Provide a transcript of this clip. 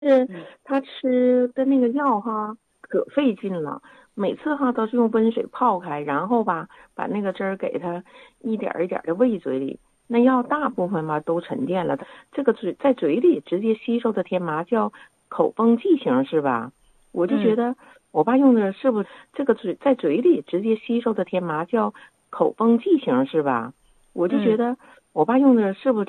是嗯他吃的那个药哈，可费劲了。每次哈都是用温水泡开，然后吧把那个汁儿给他一点儿一点儿的喂嘴里。那药大部分吧都沉淀了，这个在嘴里直接吸收的天麻叫口风剂型是吧？我就觉嗯得我爸用的是不是这个在嘴里直接吸收的天麻叫口风剂型是吧？我就觉嗯。 得我爸用的是不是